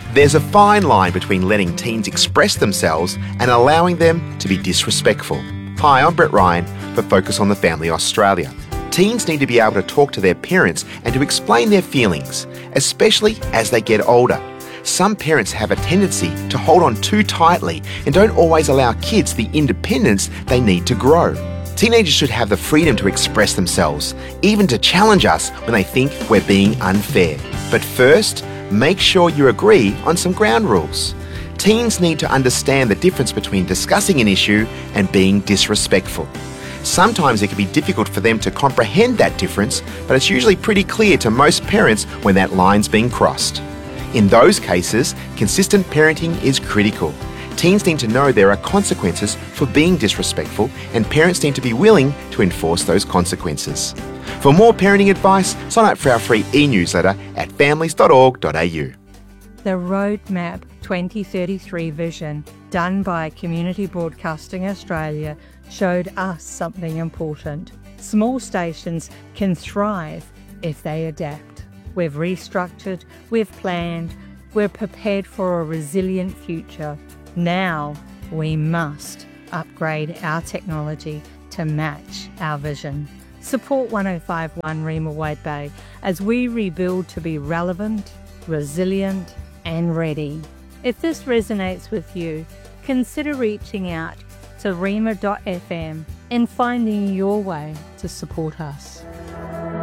There's a fine line between letting teens express themselves and allowing them to be disrespectful. Hi, I'm Brett Ryan for Focus on the Family Australia. Teens need to be able to talk to their parents and to explain their feelings, especially as they get older. Some parents have a tendency to hold on too tightly and don't always allow kids the independence they need to grow. Teenagers should have the freedom to express themselves, even to challenge us when they think we're being unfair. But first, make sure you agree on some ground rules. Teens need to understand the difference between discussing an issue and being disrespectful. Sometimes it can be difficult for them to comprehend that difference, but it's usually pretty clear to most parents when that line's being crossed. In those cases, consistent parenting is critical. Teens need to know there are consequences for being disrespectful, and parents need to be willing to enforce those consequences. For more parenting advice, sign up for our free e-newsletter at families.org.au. The Roadmap 2033 vision, done by Community Broadcasting Australia, showed us something important. Small stations can thrive if they adapt. We've restructured, we've planned, we're prepared for a resilient future. Now we must upgrade our technology to match our vision. Support 105.1 Reema Wade Bay as we rebuild to be relevant, resilient and ready. If this resonates with you, consider reaching out to reema.fm and finding your way to support us.